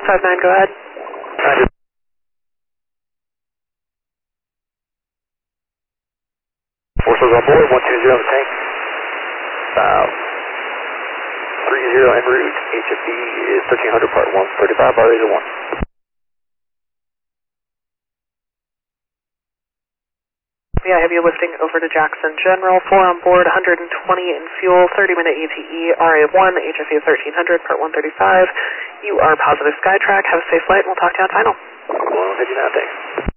59, go ahead. Roger. Forces on board, 120 on the tank. 30 en route, HFD is 1300 part 135, bar laser 1. Yeah, heavy lifting over to Jackson General, 4 on board, 120 in fuel, 30-minute ETE, RA1, HFE 1300, part 135. You are positive SkyTrack. Have a safe flight, and we'll talk to you on final. Well, head you now, thanks.